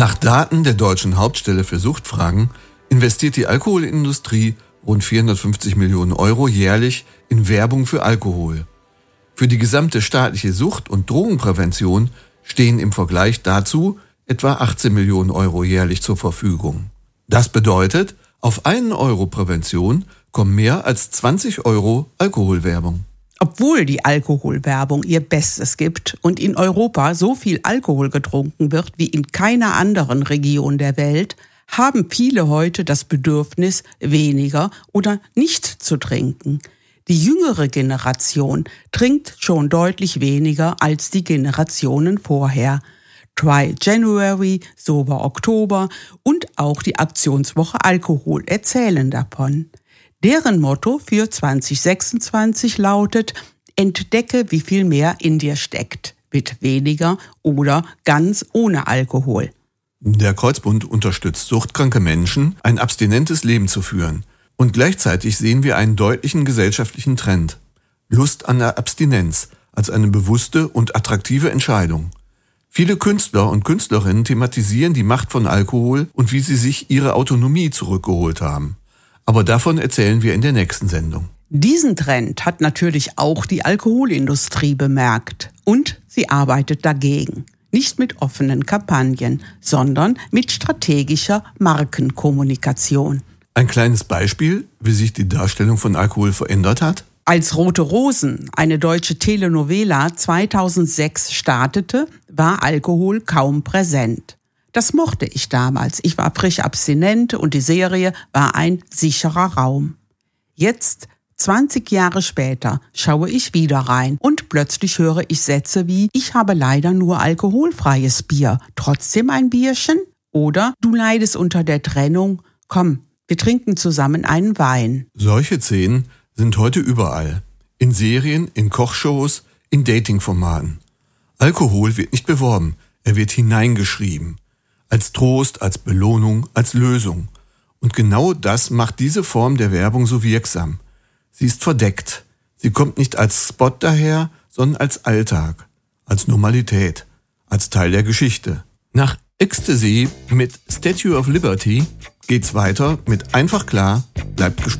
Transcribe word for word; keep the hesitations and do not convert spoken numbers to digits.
Nach Daten der Deutschen Hauptstelle für Suchtfragen investiert die Alkoholindustrie rund vierhundertfünfzig Millionen Euro jährlich in Werbung für Alkohol. Für die gesamte staatliche Sucht- und Drogenprävention stehen im Vergleich dazu etwa achtzehn Millionen Euro jährlich zur Verfügung. Das bedeutet, auf einen Euro Prävention kommen mehr als zwanzig Euro Alkoholwerbung. Obwohl die Alkoholwerbung ihr Bestes gibt und in Europa so viel Alkohol getrunken wird wie in keiner anderen Region der Welt, haben viele heute das Bedürfnis, weniger oder nicht zu trinken. Die jüngere Generation trinkt schon deutlich weniger als die Generationen vorher. Dry January, Sober Oktober und auch die Aktionswoche Alkohol erzählen davon. Deren Motto für zwanzig sechsundzwanzig lautet: Entdecke, wie viel mehr in dir steckt, mit weniger oder ganz ohne Alkohol. Der Kreuzbund unterstützt suchtkranke Menschen, ein abstinentes Leben zu führen. Und gleichzeitig sehen wir einen deutlichen gesellschaftlichen Trend. Lust an der Abstinenz als eine bewusste und attraktive Entscheidung. Viele Künstler und Künstlerinnen thematisieren die Macht von Alkohol und wie sie sich ihre Autonomie zurückgeholt haben. Aber davon erzählen wir in der nächsten Sendung. Diesen Trend hat natürlich auch die Alkoholindustrie bemerkt und sie arbeitet dagegen. Nicht mit offenen Kampagnen, sondern mit strategischer Markenkommunikation. Ein kleines Beispiel, wie sich die Darstellung von Alkohol verändert hat? Als Rote Rosen, eine deutsche Telenovela, zweitausendsechs startete, war Alkohol kaum präsent. Das mochte ich damals. Ich war frisch abstinent und die Serie war ein sicherer Raum. Jetzt, zwanzig Jahre später, schaue ich wieder rein und plötzlich höre ich Sätze wie: Ich habe leider nur alkoholfreies Bier, trotzdem ein Bierchen? Oder du leidest unter der Trennung, komm, wir trinken zusammen einen Wein. Solche Szenen sind heute überall. In Serien, in Kochshows, in Datingformaten. Alkohol wird nicht beworben, er wird hineingeschrieben. Als Trost, als Belohnung, als Lösung. Und genau das macht diese Form der Werbung so wirksam. Sie ist verdeckt. Sie kommt nicht als Spot daher, sondern als Alltag, als Normalität, als Teil der Geschichte. Nach Ecstasy mit Statue of Liberty geht's weiter mit Einfach klar, bleibt gespannt.